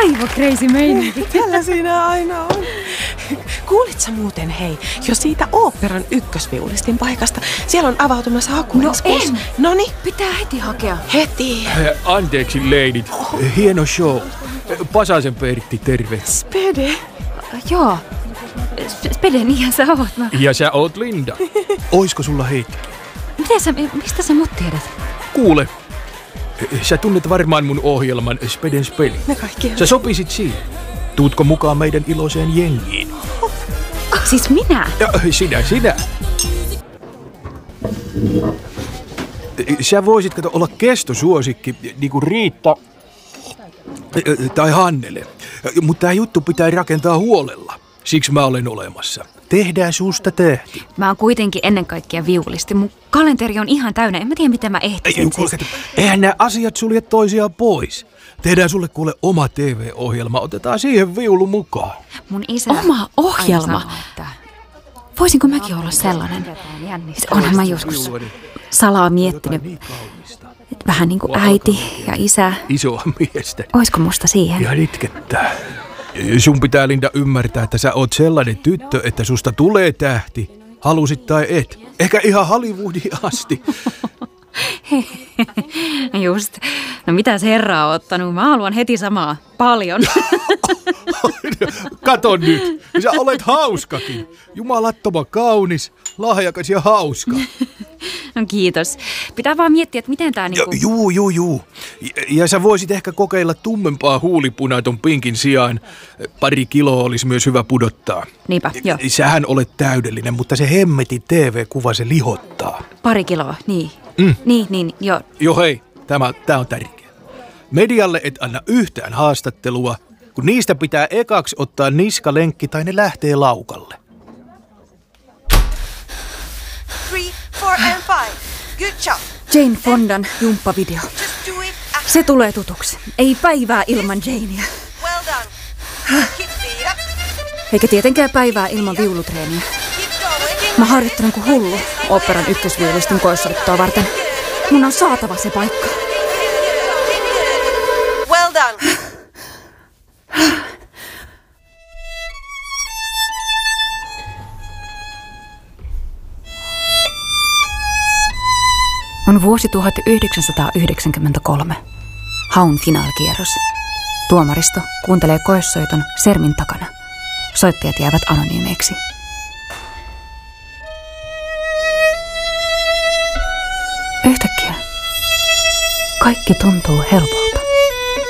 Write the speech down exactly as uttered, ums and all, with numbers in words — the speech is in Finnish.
Aivan crazy meininki. Tällä siinä aina on. Kuulitsä muuten, hei, jo siitä oopperan ykkösviulistin paikasta? Siellä on avautumassa haku. No en. Noniin. Pitää heti hakea. Heti. Anteeksi, leidit. Hieno show. Pasasen Pertti, terve. Spede. Joo. Spede, niinhän sä oot. Mä... Ja sä oot Linda. Oisko sulla hetki? Miten sä, mistä sä mut tiedät? Kuule, sä tunnet varmaan mun ohjelman Spedens peli. Me kaikki. Sä sopisit siihen. Tuutko mukaan meidän iloiseen jengiin? Siis minä? Ja, sinä, sinä. Sä voisit kato olla kestosuosikki, niinku Riitta tai Hannele. Mutta tää juttu pitää rakentaa huolella. Siksi mä olen olemassa. Tehdään susta tähti. Mä oon kuitenkin ennen kaikkea viulisti. Mun kalenteri on ihan täynnä. En mä tiedä, miten mä ehtisin. Ei, siis. Eihän nämä asiat sulje toisiaan pois. Tehdään sulle kuule oma T V-ohjelma. Otetaan siihen viulu mukaan. Mun isä... Oma ohjelma? Sanoo, että voisinko mäkin olla sellainen? Onhan mä joskus salaa miettinyt. Vähän niin kuin äiti ja isä. Isoa miestä. Oisko musta siihen? Ja itkettää. Sun pitää, Linda, ymmärtää, että sä oot sellainen tyttö, että susta tulee tähti. Halusit tai et. Ehkä ihan Hollywoodiin asti. Just. No mitäs herra on ottanut? Mä haluan heti samaa. Paljon. Kato nyt. Sä olet hauskakin. Jumalattoman kaunis, lahjakas ja hauska. No kiitos. Pitää vaan miettiä, että miten tää niinku... Juu, juu, juu. Ja, ja sä voisit ehkä kokeilla tummempaa huulipunaa ton pinkin sijaan. Pari kiloa olisi myös hyvä pudottaa. Niinpä, joo. Sähän olet täydellinen, mutta se hemmetin T V-kuva se lihottaa. Pari kiloa, niin. Mm. Niin, niin, joo. Joo hei, tämä, tämä on tärkeä. Medialle et anna yhtään haastattelua, kun niistä pitää ekaksi ottaa niskalenkki tai ne lähtee laukalle. Three, four and five. Good job. Jane Fondan jumppavideo. Just do it. Se tulee tutuksi. Ei päivää ilman Janea. Well done. Keep feet up. Eikä tietenkään päivää ilman viulutreeniä. Keep going. Mä harjoittelen kuin hullu oopperan ykkösviulistin koessoittoa varten. Mun on saatava se paikka. Well done. On vuosi tuhatyhdeksänsataayhdeksänkymmentäkolme. Haun finaalikierros. Tuomaristo kuuntelee koessoiton sermin takana. Soittajat jäävät anonyymeiksi. Yhtäkkiä kaikki tuntuu helpolta.